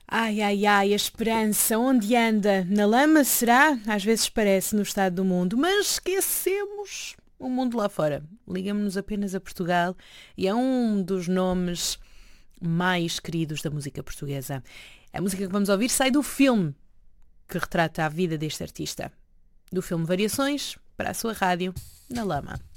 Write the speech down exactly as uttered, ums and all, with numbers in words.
Ai, ai, ai, a esperança, onde anda? Na lama, será? Às vezes parece no estado do mundo, mas esquecemos o mundo lá fora. Ligamos-nos apenas a Portugal e é um dos nomes mais queridos da música portuguesa. A música que vamos ouvir sai do filme que retrata a vida deste artista. Do filme Variações, para a sua rádio, na lama.